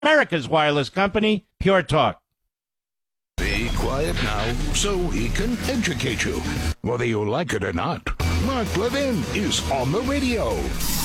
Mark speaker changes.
Speaker 1: America's wireless company, Pure Talk.
Speaker 2: Be quiet now so he can educate you. Whether you like it or not, Mark Levin is on the radio.